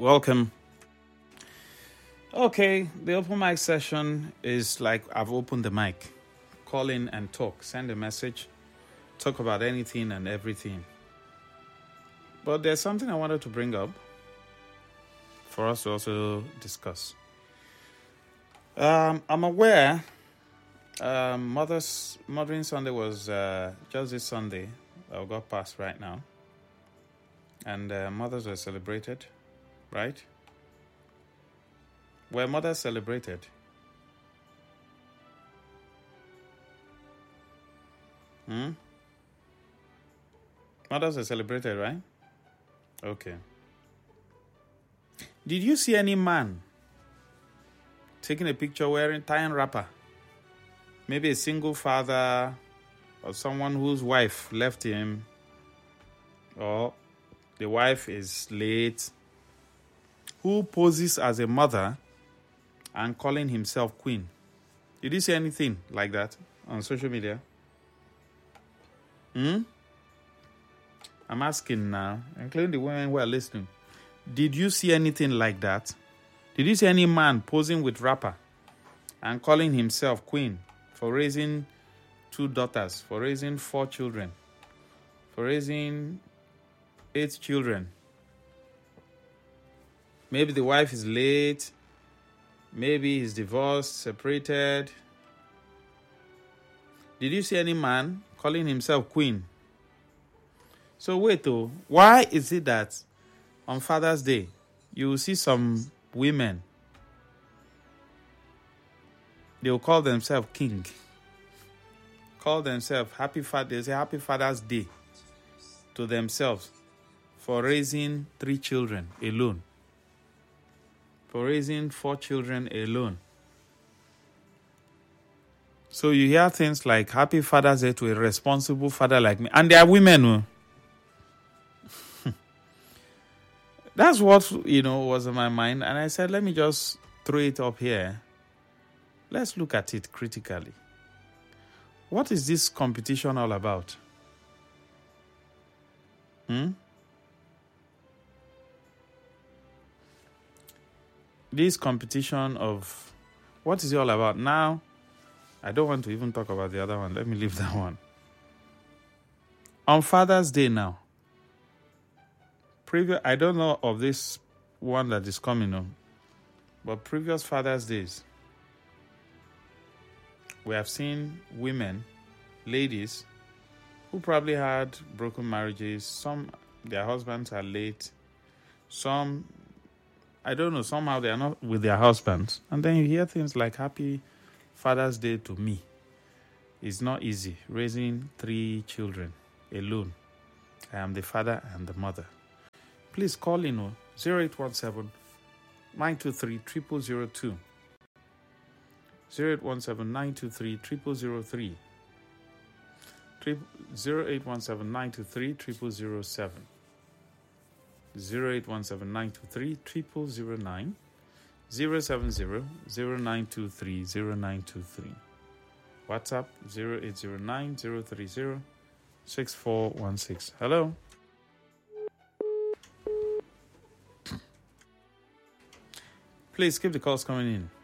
welcome. Okay, the open mic session is like I've opened the mic. Call in and talk, send a message, talk about anything and everything. But there's something I wanted to bring up for us to also discuss. I'm aware Mothering Sunday was just this Sunday that got past right now. And mothers were celebrated, right? Were mothers celebrated? Mothers were celebrated, right? Okay. Did you see any man taking a picture tying wrapper? Maybe a single father or someone whose wife left him, or the wife is late, who poses as a mother and calling himself queen. Did you see anything like that on social media? I'm asking now, including the women who are listening. Did you see anything like that? Did you see any man posing with wrapper and calling himself queen for raising 2 daughters, for raising 4 children, for raising 8 children? Maybe the wife is late. Maybe he's divorced, separated. Did you see any man calling himself queen? So wait though, why is it that on Father's Day, you will see some women, they will call themselves king, call themselves Happy Father's Day to themselves for raising 3 children alone, for raising 4 children alone. So you hear things like Happy Father's Day to a responsible father like me. And they are women who that's what, was in my mind. And I said, let me just throw it up here. Let's look at it critically. What is this competition all about? This competition of, what is it all about? Now, I don't want to even talk about the other one. Let me leave that one. On Father's Day now, I don't know of this one that is coming on, but previous Father's Days, we have seen women, ladies, who probably had broken marriages. Some, their husbands are late. Some, I don't know, somehow they are not with their husbands. And then you hear things like Happy Father's Day to me. It's not easy raising 3 children alone. I am the father and the mother. Please call in 0817 923 0002. 0817 923 0003. 0817 923 0007. 0817 923 0009. 070 0923 0923. WhatsApp 0809 030 6416. Hello. Please keep the calls coming in.